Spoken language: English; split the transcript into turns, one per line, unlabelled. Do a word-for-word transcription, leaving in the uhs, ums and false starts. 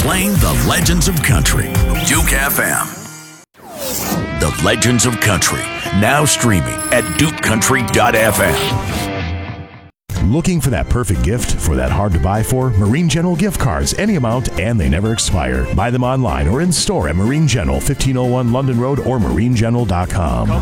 playing the legends of country. Duke F M. The Legends of Country, now streaming at duke country dot f m.
Looking for that perfect gift for that hard to buy for? Marine General gift cards, any amount, and they never expire. Buy them online or in store at Marine General, fifteen oh one London Road or marine general dot com.